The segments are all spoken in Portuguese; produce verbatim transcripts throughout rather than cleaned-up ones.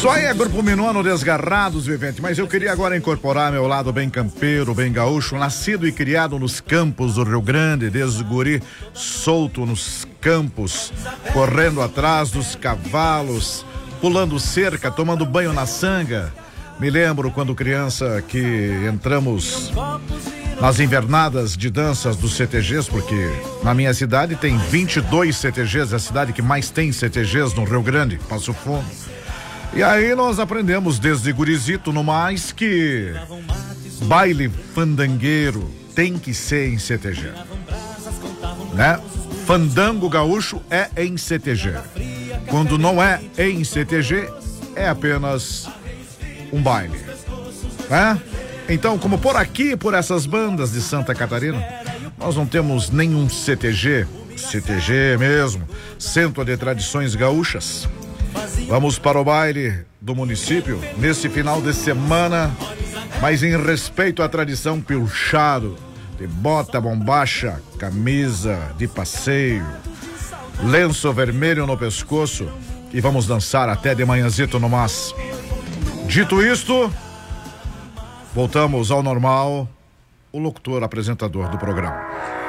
Isso aí é Grupo Minuano Desgarrados, vivente. Mas eu queria agora incorporar meu lado bem campeiro, bem gaúcho, nascido e criado nos campos do Rio Grande, desde guri, solto nos campos, correndo atrás dos cavalos, pulando cerca, tomando banho na sanga. Me lembro quando criança que entramos nas invernadas de danças dos C T Gs, porque na minha cidade tem vinte e dois C T Gs, é a cidade que mais tem C T Gs no Rio Grande, Passo Fundo. E aí nós aprendemos desde gurizito no mais que baile fandangueiro tem que ser em C T G, né? Fandango gaúcho é em C T G. Quando não é em C T G, é apenas um baile, né? Então, como por aqui, por essas bandas de Santa Catarina, nós não temos nenhum C T G, C T G mesmo, Centro de Tradições Gaúchas. Vamos para o baile do município nesse final de semana, mas em respeito à tradição pilchado, de bota bombacha, camisa de passeio, lenço vermelho no pescoço e vamos dançar até de manhãzito no mas. Dito isto, voltamos ao normal, o locutor apresentador do programa.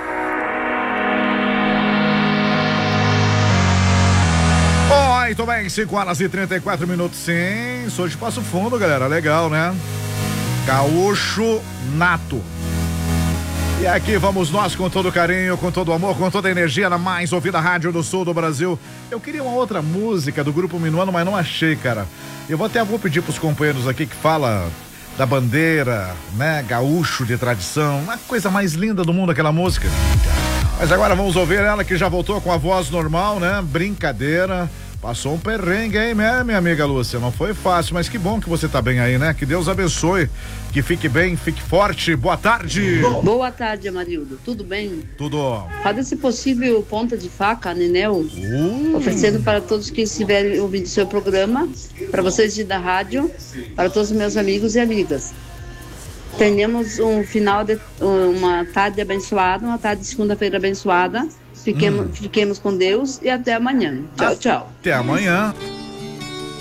Muito bem, cinco horas e trinta e quatro minutos, sim, sou de Passo Fundo, galera, legal, né? Gaúcho nato. E aqui vamos nós com todo carinho, com todo amor, com toda a energia na mais ouvida rádio do sul do Brasil. Eu queria uma outra música do Grupo Minuano, mas não achei, cara. Eu vou até vou pedir pros companheiros aqui que fala da bandeira, né? Gaúcho de tradição, uma coisa mais linda do mundo aquela música. Mas agora vamos ouvir ela que já voltou com a voz normal, né? Brincadeira. Passou um perrengue aí, né, minha amiga Lúcia? Não foi fácil, mas que bom que você tá bem aí, né? Que Deus abençoe, que fique bem, fique forte. Boa tarde. Boa tarde, Amarildo. Tudo bem? Tudo. Faz esse possível ponta de faca, Nenel, uh. oferecendo para todos que estiverem ouvindo seu programa, para vocês da rádio, para todos os meus amigos e amigas. Tenhamos um final de uma tarde abençoada, uma tarde de segunda-feira abençoada. Fiquemos, hum. fiquemos com Deus e até amanhã. Tchau, tchau. Até amanhã.